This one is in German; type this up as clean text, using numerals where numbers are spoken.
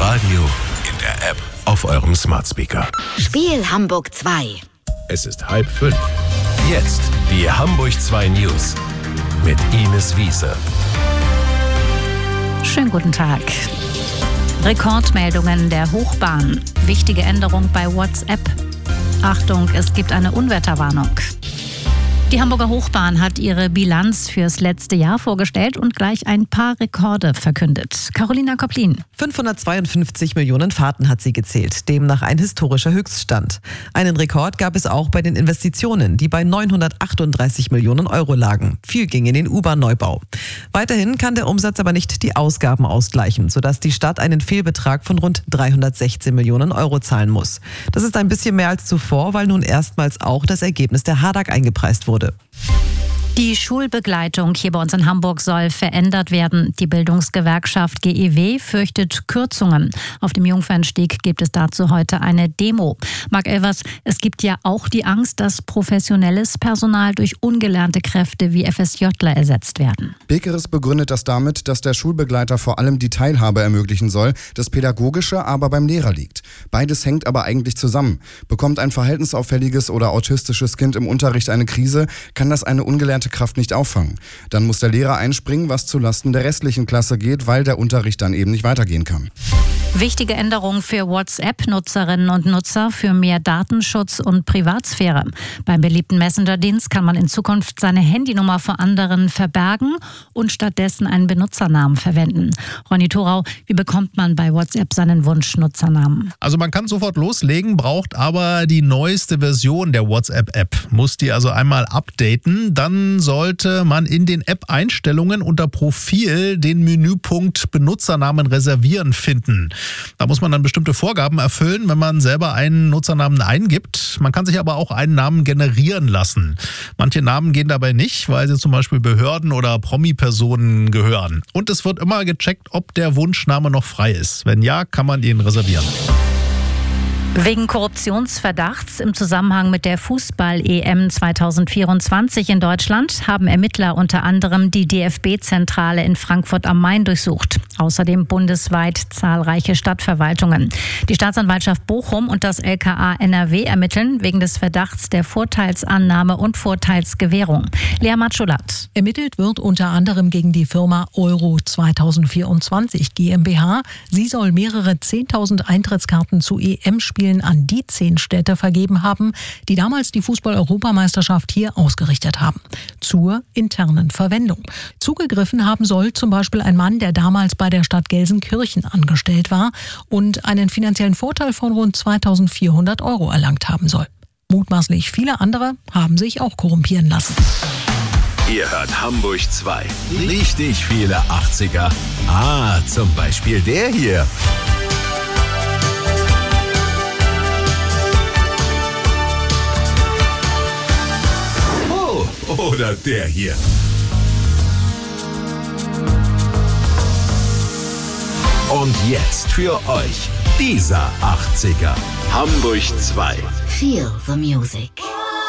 Radio, in der App, auf eurem Smart Speaker. Spiel Hamburg 2. Es ist 4:30. Jetzt die Hamburg 2 News mit Ines Wiese. Schönen guten Tag. Rekordmeldungen der Hochbahn. Wichtige Änderung bei WhatsApp. Achtung, es gibt eine Unwetterwarnung. Die Hamburger Hochbahn hat ihre Bilanz fürs letzte Jahr vorgestellt und gleich ein paar Rekorde verkündet. Carolina Koplin. 552 Millionen Fahrten hat sie gezählt, demnach ein historischer Höchststand. Einen Rekord gab es auch bei den Investitionen, die bei 938 Millionen Euro lagen. Viel ging in den U-Bahn-Neubau. Weiterhin kann der Umsatz aber nicht die Ausgaben ausgleichen, sodass die Stadt einen Fehlbetrag von rund 316 Millionen Euro zahlen muss. Das ist ein bisschen mehr als zuvor, weil nun erstmals auch das Ergebnis der HADAG eingepreist wurde. Die Schulbegleitung hier bei uns in Hamburg soll verändert werden. Die Bildungsgewerkschaft GEW fürchtet Kürzungen. Auf dem Jungfernstieg gibt es dazu heute eine Demo. Marc Elvers, es gibt ja auch die Angst, dass professionelles Personal durch ungelernte Kräfte wie FSJler ersetzt werden. Bekeres begründet das damit, dass der Schulbegleiter vor allem die Teilhabe ermöglichen soll, das Pädagogische aber beim Lehrer liegt. Beides hängt aber eigentlich zusammen. Bekommt ein verhaltensauffälliges oder autistisches Kind im Unterricht eine Krise, kann das eine ungelernte Kraft nicht auffangen. Dann muss der Lehrer einspringen, was zulasten der restlichen Klasse geht, weil der Unterricht dann eben nicht weitergehen kann. Wichtige Änderungen für WhatsApp-Nutzerinnen und Nutzer für mehr Datenschutz und Privatsphäre. Beim beliebten Messenger-Dienst kann man in Zukunft seine Handynummer vor anderen verbergen und stattdessen einen Benutzernamen verwenden. Ronny Thorau, wie bekommt man bei WhatsApp seinen Wunschnutzernamen? Also man kann sofort loslegen, braucht aber die neueste Version der WhatsApp-App. Muss die also einmal updaten, dann sollte man in den App-Einstellungen unter Profil den Menüpunkt Benutzernamen reservieren finden. Da muss man dann bestimmte Vorgaben erfüllen, wenn man selber einen Nutzernamen eingibt. Man kann sich aber auch einen Namen generieren lassen. Manche Namen gehen dabei nicht, weil sie zum Beispiel Behörden oder Promi-Personen gehören. Und es wird immer gecheckt, ob der Wunschname noch frei ist. Wenn ja, kann man ihn reservieren. Wegen Korruptionsverdachts im Zusammenhang mit der Fußball-EM 2024 in Deutschland haben Ermittler unter anderem die DFB-Zentrale in Frankfurt am Main durchsucht. Außerdem bundesweit zahlreiche Stadtverwaltungen. Die Staatsanwaltschaft Bochum und das LKA NRW ermitteln wegen des Verdachts der Vorteilsannahme und Vorteilsgewährung. Lea Matschulat. Ermittelt wird unter anderem gegen die Firma Euro 2024 GmbH. Sie soll mehrere 10.000 Eintrittskarten zu EM-Spielen an die 10 Städte vergeben haben, die damals die Fußball-Europameisterschaft hier ausgerichtet haben. Zur internen Verwendung. Zugegriffen haben soll zum Beispiel ein Mann, der damals bei der Stadt Gelsenkirchen angestellt war und einen finanziellen Vorteil von rund 2.400 Euro erlangt haben soll. Mutmaßlich viele andere haben sich auch korrumpieren lassen. Ihr hört Hamburg 2. Richtig viele 80er. Zum Beispiel der hier. Oder der hier. Und jetzt für euch dieser 80er. Hamburg 2. Feel the music.